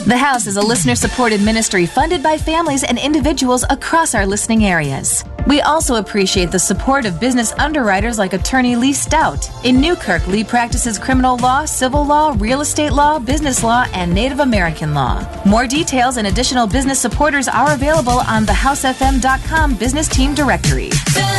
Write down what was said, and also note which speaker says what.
Speaker 1: The House is a listener-supported ministry funded by families and individuals across our listening areas. We also appreciate the support of business underwriters like attorney Lee Stout. In Newkirk, Lee practices criminal law, civil law, real estate law, business law, and Native American law. More details and additional business supporters are available on thehousefm.com business team directory.